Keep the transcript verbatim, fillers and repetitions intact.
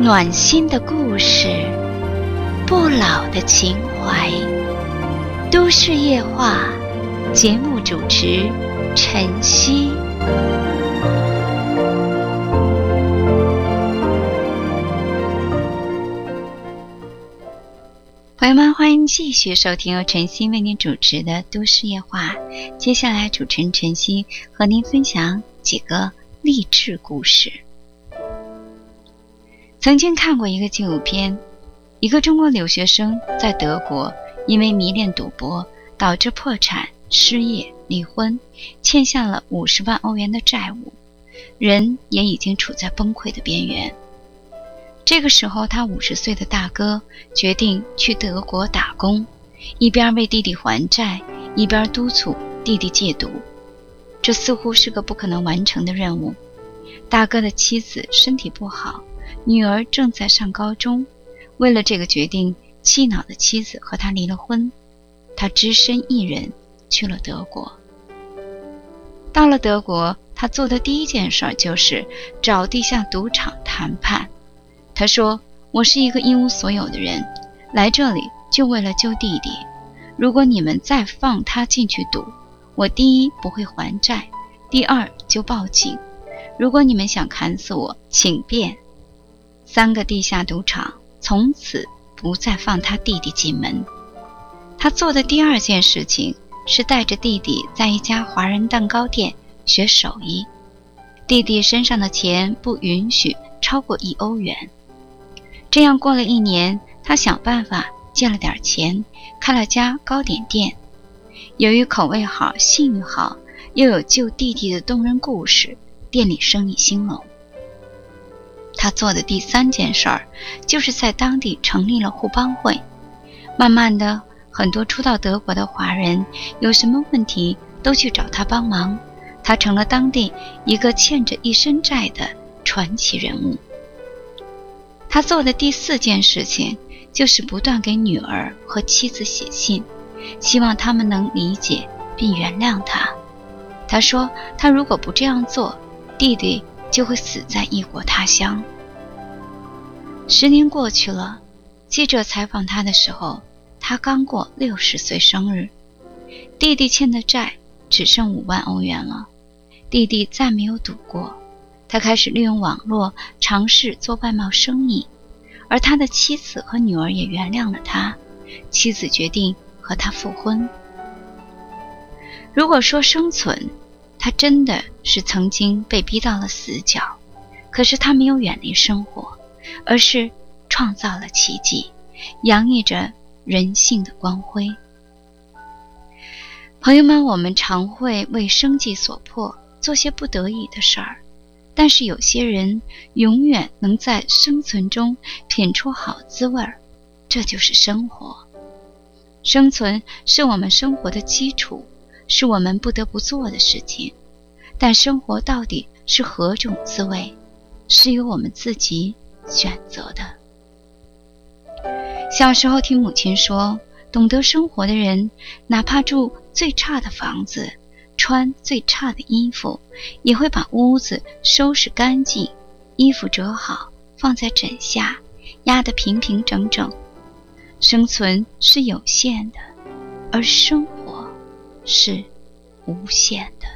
暖心的故事，不老的情怀。都市夜话节目主持晨曦。朋友们，欢迎继续收听由晨曦为您主持的都市夜话。接下来主持人晨曦和您分享几个励志故事。曾经看过一个纪录片，一个中国留学生在德国因为迷恋赌博导致破产、失业、离婚，欠下了五十万欧元的债务，人也已经处在崩溃的边缘。这个时候，他五十岁的大哥决定去德国打工，一边为弟弟还债，一边督促弟弟戒毒。这似乎是个不可能完成的任务。大哥的妻子身体不好，女儿正在上高中，为了这个决定，气恼的妻子和他离了婚。他只身一人去了德国。到了德国，他做的第一件事就是找地下赌场谈判。他说，我是一个一无所有的人，来这里就为了救弟弟。如果你们再放他进去赌，我第一不会还债，第二就报警。如果你们想砍死我，请便。三个地下赌场从此不再放他弟弟进门。他做的第二件事情是带着弟弟在一家华人蛋糕店学手艺。弟弟身上的钱不允许超过一欧元。这样过了一年，他想办法借了点钱，开了家糕点店。由于口味好、信誉好，又有救弟弟的动人故事，店里生意兴隆。他做的第三件事儿，就是在当地成立了互帮会。慢慢的，很多初到德国的华人有什么问题都去找他帮忙，他成了当地一个欠着一身债的传奇人物。他做的第四件事情，就是不断给女儿和妻子写信，希望他们能理解并原谅他。他说，他如果不这样做，弟弟就会死在异国他乡。十年过去了，记者采访他的时候，他刚过六十岁生日。弟弟欠的债只剩五万欧元了。弟弟再没有赌过，他开始利用网络尝试做外贸生意，而他的妻子和女儿也原谅了他。妻子决定和他复婚。如果说生存，他真的是曾经被逼到了死角，可是他没有远离生活，而是创造了奇迹，洋溢着人性的光辉。朋友们，我们常会为生计所迫，做些不得已的事儿，但是有些人永远能在生存中品出好滋味儿，这就是生活。生存是我们生活的基础，是我们不得不做的事情，但生活到底是何种滋味，是由我们自己选择的。小时候听母亲说，懂得生活的人，哪怕住最差的房子，穿最差的衣服，也会把屋子收拾干净，衣服折好，放在枕下，压得平平整整。生存是有限的，而生活是无限的。